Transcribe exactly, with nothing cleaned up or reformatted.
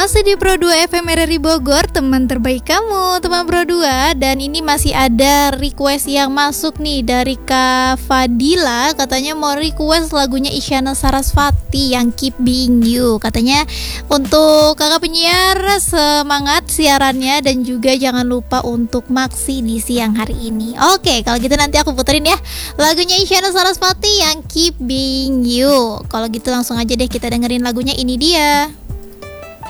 Masih di Pro dua F M R R I Bogor, teman terbaik kamu, teman Pro dua. Dan ini masih ada request yang masuk nih dari Kak Fadila. Katanya mau request lagunya Isyana Sarasvati yang Keep Being You. Katanya untuk kakak penyiar semangat siarannya, dan juga jangan lupa untuk maksi di siang hari ini. Oke, kalau gitu nanti aku puterin ya lagunya Isyana Sarasvati yang Keep Being You. Kalau gitu langsung aja deh kita dengerin lagunya, ini dia.